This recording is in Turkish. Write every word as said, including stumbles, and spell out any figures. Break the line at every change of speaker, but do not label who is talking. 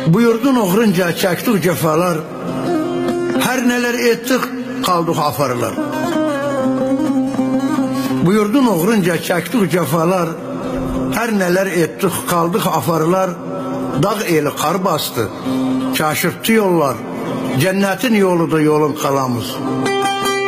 Buyurdun oğrunca çəkdik cefalar, her neler ettik kaldık afarlar. Buyurdun oğrunca çəkdik cefalar, her neler ettik kaldık afarlar. Dağ eli kar bastı, çaşırttı yollar, cennetin yoludur yolun kalamız.